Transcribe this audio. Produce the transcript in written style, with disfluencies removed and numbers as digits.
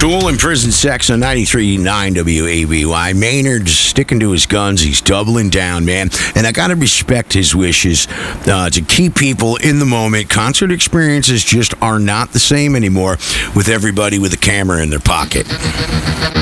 Tool and Prison Sex on 93.9 WABY. Maynard's sticking to his guns. He's doubling down, man. And I got to respect his wishes to keep people in the moment. Concert experiences just are not the same anymore with everybody with a camera in their pocket.